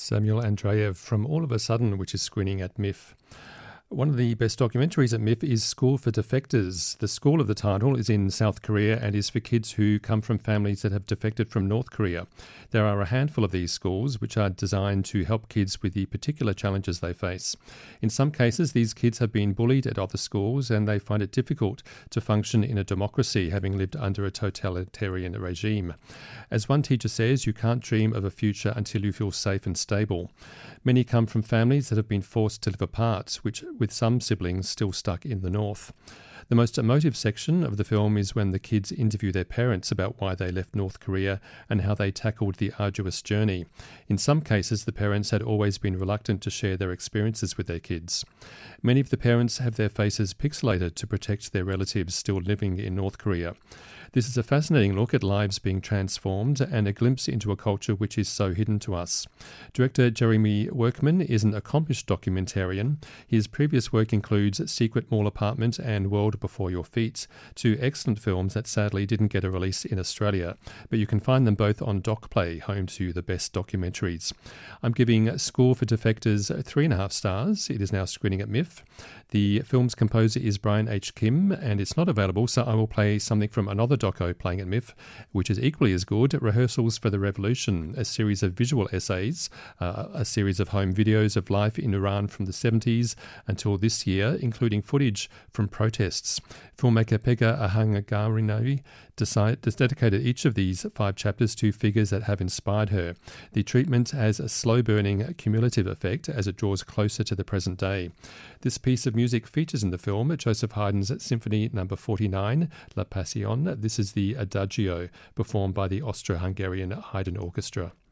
Samuel Andreev from All of a Sudden, which is screening at MIFF. One of the best documentaries at MIFF is School for Defectors. The school of the title is in South Korea and is for kids who come from families that have defected from North Korea. There are a handful of these schools which are designed to help kids with the particular challenges they face. In some cases, these kids have been bullied at other schools and they find it difficult to function in a democracy, having lived under a totalitarian regime. As one teacher says, you can't dream of a future until you feel safe and stable. Many come from families that have been forced to live apart, which with some siblings still stuck in the north. The most emotive section of the film is when the kids interview their parents about why they left North Korea and how they tackled the arduous journey. In some cases, the parents had always been reluctant to share their experiences with their kids. Many of the parents have their faces pixelated to protect their relatives still living in North Korea. This is a fascinating look at lives being transformed and a glimpse into a culture which is so hidden to us. Director Jeremy Workman is an accomplished documentarian. His previous work includes Secret Mall Apartment and World Before Your Feet, two excellent films that sadly didn't get a release in Australia, but you can find them both on DocPlay, home to the best documentaries. I'm giving School for Defectors 3.5 stars. It is now screening at MIFF. The film's composer is Brian H. Kim, and it's not available, so I will play something from another doco playing at MIFF, which is equally as good, Rehearsals for the Revolution, a series of visual essays, a series of home videos of life in Iran from the 70s until this year, including footage from protests. Filmmaker Pega Ahangagarinari dedicated each of these 5 chapters to figures that have inspired her. The treatment has a slow-burning cumulative effect as it draws closer to the present day. This piece of music features in the film Joseph Haydn's Symphony No. 49, La Passion. This is the Adagio, performed by the Austro-Hungarian Haydn Orchestra.